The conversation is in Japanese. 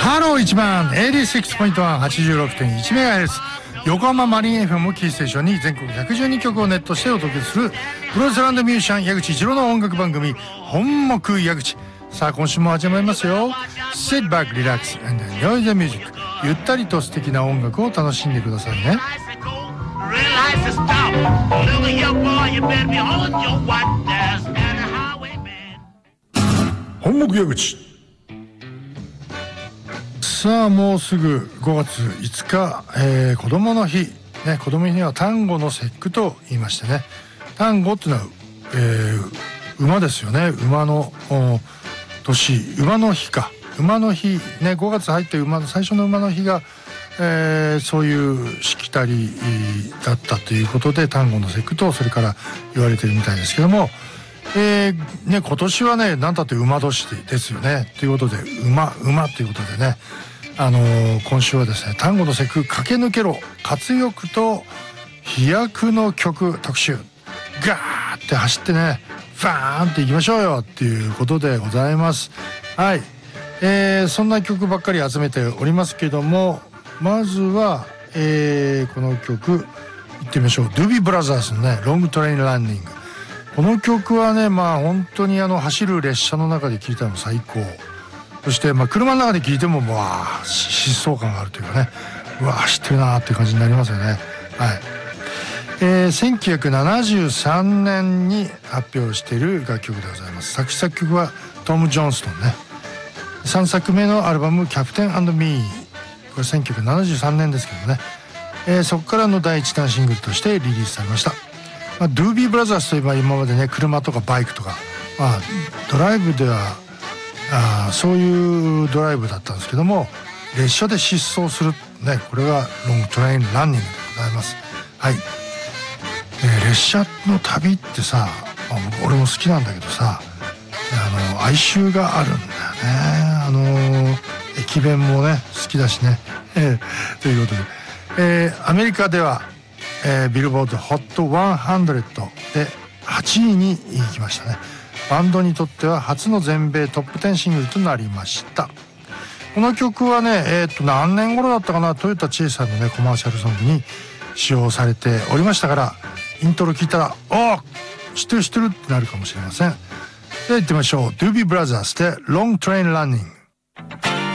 ハロー1番 86.186.1MHz 横浜マリン FM をキーステーションに全国112曲をネットしてお届けするプロレスランドミュージシャン矢口一郎の音楽番組本目矢口。さあ今週も始まりますよ。 Sit back, relax and enjoy the music。 ゆったりと素敵な音楽を楽しんでくださいね。本目矢口。さあもうすぐ5月5日、子供の日、ね、子供の日には端午の節句と言いましてね、端午っていうのは、馬ですよね。馬の年、馬の日か、馬の日ね、5月入って最初の馬の日が、そういうしきたりだったということで端午の節句とそれから言われてるみたいですけども、ね、今年はね何だって馬年ですよね。ということで馬ということでね、今週はですね端午の節句駆け抜けろ活力と飛躍の曲特集、ガーって走ってねファーンっていきましょうよっていうことでございます。はい、そんな曲ばっかり集めておりますけども、まずは、この曲いってみましょう。ドゥービーブラザーズのねロングトレインランニング。この曲はね本当に走る列車の中で聴いたの最高。そして車の中で聴いても疾走感があるというかね、走ってるなーっていう感じになりますよね。はい、1973年に発表している楽曲でございます。作詞作曲はトム・ジョンストンね。3作目のアルバムキャプテン&ミー、これ1973年ですけどね、そこからの第一弾シングルとしてリリースされました。ドゥービーブラザーズといえば今までね車とかバイクとか、ドライブではそういうドライブだったんですけども、列車で疾走するね、これがロングトレインランニングでございます。はい、列車の旅ってさ、俺も好きなんだけどさ、哀愁があるんだよね。駅弁もね好きだしねということで、アメリカではビルボード HOT100 で8位に行きましたね。バンドにとっては初の全米トップ10シングルとなりました。この曲はね何年頃だったかな、トヨタチェイサーのねコマーシャルソングに使用されておりましたから、イントロ聞いたら知ってるってなるかもしれません。では行ってみましょう。ドゥービーブラザーズでロングトレインランニング。